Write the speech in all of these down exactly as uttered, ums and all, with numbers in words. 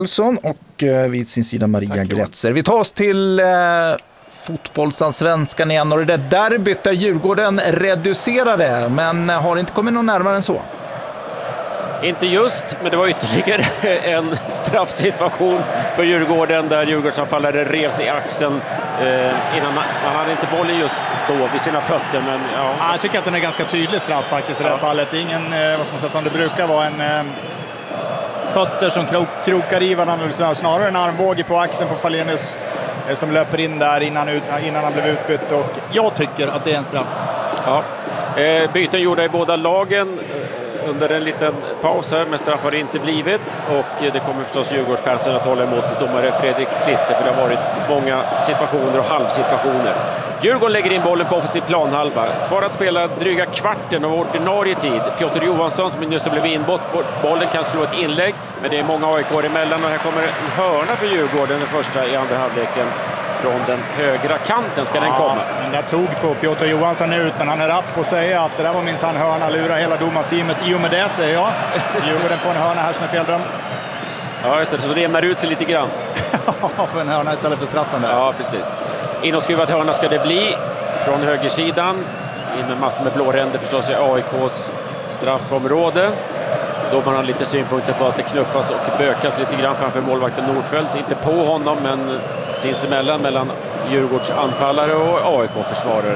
Och vid sin sida Maria Grätzer. Vi tar oss till eh, fotbollsallsvenskan igen, och det där derbyt där Djurgården reducerade, men har inte kommit någon närmare än så. Inte just, men det var ytterligare en straffsituation för Djurgården där Djurgårdsanfallare revs i axeln eh, innan man, man hade inte bollen just då vid sina fötter. Men, ja. Ja, jag tycker att den är ganska tydlig straff faktiskt i det här ja. fallet. Ingen, vad ska man säga, som det brukar vara, en eh, fötter som krok, krokar i varandra, snarare en armbåge på axeln på Falenius eh, som löper in där innan, innan han blev utbytt, och jag tycker att det är en straff. Ja. Eh, byten gjorda i båda lagen under en liten paus här, men straff har det inte blivit, och det kommer förstås Djurgårdsfansen att hålla emot domare Fredrik Klitte, för det har varit många situationer och halvsituationer. Djurgården lägger in bollen på offensiv planhalva. Kvar att spela dryga kvarten av ordinarie tid. Piotr Johansson, som just har blivit inbott, bollen kan slå ett inlägg, men det är många A I K emellan, och här kommer en hörna för Djurgården, den första i andra halvleken. Från den högra kanten ska ja, den komma. Den där tog på Piotr Johansson ut, men han är rapp och säger att det där var minsann hörna, lura hela domarteamet. I och med det säger jag, Djurgården får en hörna här som är feldömd. Ja, just det, så det jämnar ut sig lite grann. Ja, för en hörna istället för straffen där. Ja, precis. Inåtskruvat hörna ska det bli från högersidan. In med massor med blåränder förstås i A I K:s straffområde. Då man har lite synpunkter på att det knuffas och bökas lite grann framför målvakten Nordfeldt. Inte på honom, men sinsemellan mellan Djurgårds anfallare och A I K-försvarare.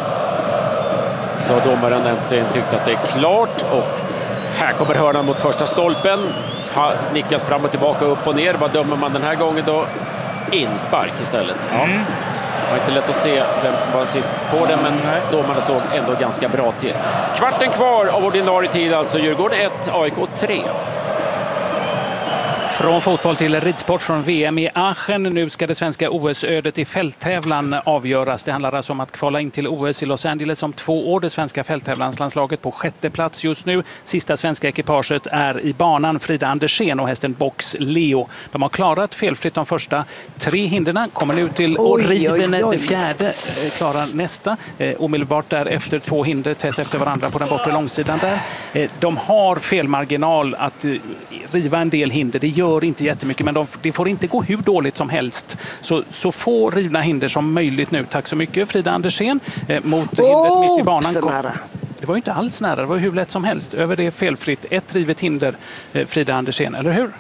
Så domaren äntligen tyckte att det är klart, och här kommer hörnan mot första stolpen. Nickas fram och tillbaka, upp och ner. Vad dömer man den här gången då? Inspark istället. Ja. Mm. Det var inte lätt att se vem som var sist på det, men domarna stod ändå ganska bra till. Kvarten kvar av ordinarie tid, alltså Djurgården ett, A I K tre. Från fotboll till ridsport från V M i Aachen. Nu ska det svenska O S-ödet i fälttävlan avgöras. Det handlar alltså om att kvala in till O S i Los Angeles om två år. Det svenska fälttävlanslandslaget på sjätte plats just nu. Sista svenska ekipaget är i banan Frida Andersén och hästen Box Leo. De har klarat felfritt de första tre hinderna. Kommer nu till och Riven det fjärde. Klarar nästa. Omedelbart därefter två hinder tätt efter varandra på den bortre långsidan där. De har felmarginal att riva en del hinder. Det gör inte jättemycket, men de, det får inte gå hur dåligt som helst. Så, så få rivna hinder som möjligt nu. Tack så mycket, Frida Andersén. Eh, mot oh, hindret mitt i banan. Kom. Det var ju inte alls nära, det var hur lätt som helst. Över det felfritt. Ett rivet hinder, eh, Frida Andersén, eller hur?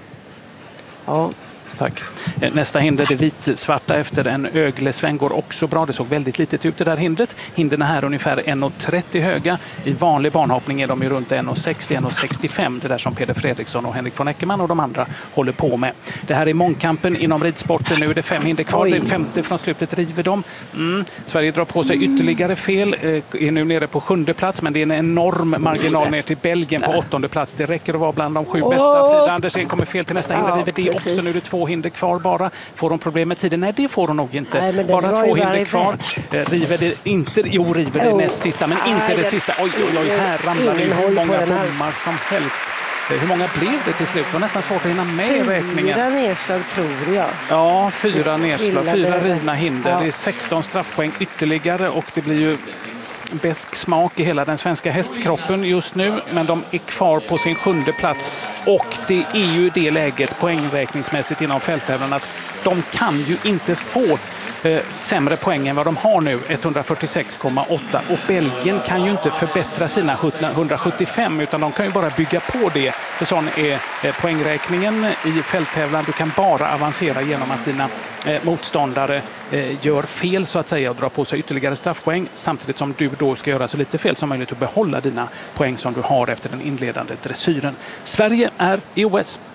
Ja. Tack. Nästa hinder, det vit-svarta efter en öglesväng, går också bra. Det såg väldigt litet ut det där hindret. Hinderna här är ungefär en komma trettio höga. I vanlig banhoppning är de ju runt en komma sextio till en komma sextiofem. Det där som Peder Fredriksson och Henrik von Eckermann och de andra håller på med. Det här är mångkampen inom ridsporten. Nu är det fem hinder kvar. Det är femte från slutet river de. Mm. Sverige drar på sig ytterligare fel. Är nu nere på sjunde plats, men det är en enorm marginal ner till Belgien på åttonde plats. Det räcker att vara bland de sju bästa. Frida Andersén kommer fel till nästa hinder. River det också. Nu är det två hinder kvar bara. Får de problem med tiden? Nej, det får de nog inte. Nej, bara två hinder kvar. River det inte, jo, river det oh. näst sista, men inte Nej, det, det sista. Oj, oj, oj, här ramlar det hur många bommar som helst. Hur många blev det till slut? Det var nästan svårt att hinna med i räkningen. Fyra nedslag tror jag. Ja, fyra nedslag. Fyra rivna hinder. Ja. Det är sexton straffpoäng ytterligare, och det blir ju bäsk smak i hela den svenska hästkroppen just nu, men de är kvar på sin sjunde plats, och det är ju det läget poängräkningsmässigt inom fälttävlan att de kan ju inte få eh, sämre poäng än vad de har nu, etthundrafyrtiosex komma åtta, och Belgien kan ju inte förbättra sina etthundrasjuttiofem, utan de kan ju bara bygga på det, för sån är eh, poängräkningen i fälttävlan. Du kan bara avancera genom att dina eh, motståndare eh, gör fel så att säga och drar på sig ytterligare straffpoäng, samtidigt som du då ska göra så lite fel som möjligt och behålla dina poäng som du har efter den inledande dressyren. Sverige är i O S.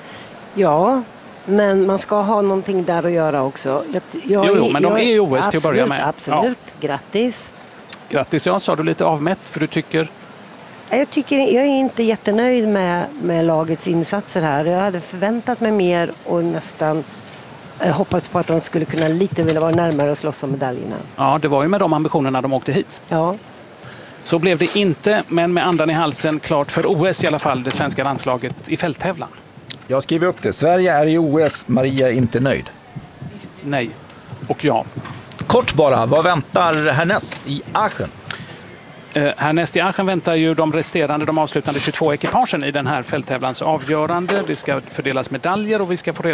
Ja, men man ska ha någonting där att göra också. Jag, jag, jo, jo, men de är i O S absolut, till att börja med. Absolut, ja. Grattis. Grattis, ja, sa du lite avmätt för du tycker... Jag, tycker, jag är inte jättenöjd med, med lagets insatser här. Jag hade förväntat mig mer och nästan hoppats på att de skulle kunna lite vilja vara närmare och slåss om medaljerna. Ja, det var ju med de ambitionerna de åkte hit. Ja. Så blev det inte, men med andan i halsen klart för O S i alla fall, det svenska landslaget i fälttävlan. Jag skriver upp det. Sverige är i O S, Maria är inte nöjd. Nej, och ja. Kort bara, vad väntar härnäst i Aachen? Eh, härnäst i Aachen väntar ju de resterande, de avslutande tjugotvå ekipagen i den här fälttävlans avgörande. Det ska fördelas medaljer och vi ska få reda